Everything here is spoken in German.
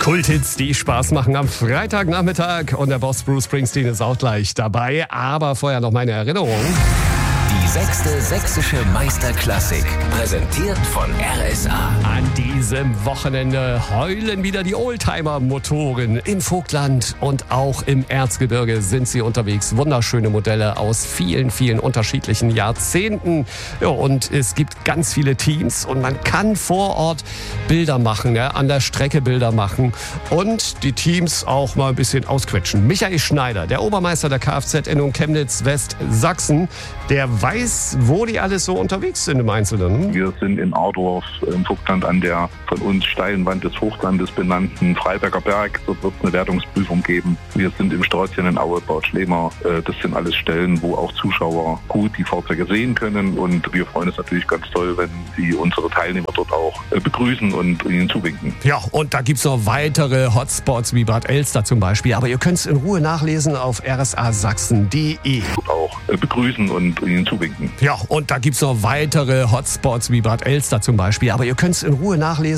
Kulthits, die Spaß machen am Freitagnachmittag. Und der Boss Bruce Springsteen ist auch gleich dabei. Aber vorher noch meine Erinnerung. Die 6. Sächsische Meisterklassik, präsentiert von RSA. An diesem Wochenende heulen wieder die Oldtimer-Motoren im Vogtland und auch im Erzgebirge sind sie unterwegs. Wunderschöne Modelle aus vielen, vielen unterschiedlichen Jahrzehnten. Ja, und es gibt ganz viele Teams und man kann vor Ort Bilder machen, ja, an der Strecke Bilder machen und die Teams auch mal ein bisschen ausquetschen. Michael Schneider, der Obermeister der Kfz-Innung Chemnitz-Westsachsen, der weiß, wo die alles so unterwegs sind im Einzelnen. Wir sind in Ardorf im Vogtland an der von uns steilen Wand des Vogtlandes benannten Freiberger Berg. Dort wird es eine Wertungsprüfung geben. Wir sind im Sträußchen in Aue, Bad Schlemer. Das sind alles Stellen, wo auch Zuschauer gut die Fahrzeuge sehen können. Und wir freuen uns natürlich ganz toll, wenn Sie unsere Teilnehmer dort auch begrüßen und ihnen zuwinken. Ja, und da gibt es noch weitere Hotspots wie Bad Elster zum Beispiel. Aber ihr könnt es in Ruhe nachlesen auf rsasachsen.de. Auch begrüßen und ihnen zuwinken. Ja, und da gibt es noch weitere Hotspots wie Bad Elster zum Beispiel. Aber ihr könnt es in Ruhe nachlesen